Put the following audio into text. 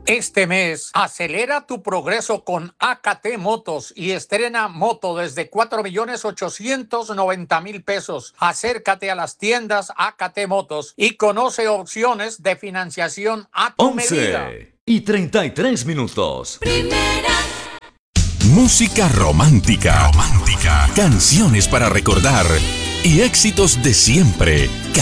Este mes, acelera tu progreso con AKT Motos y estrena moto desde 4.890.000 pesos. Acércate a las tiendas AKT Motos y conoce opciones de financiación a tu medida. 11:33. Primera. Música romántica. Canciones para recordar y éxitos de siempre.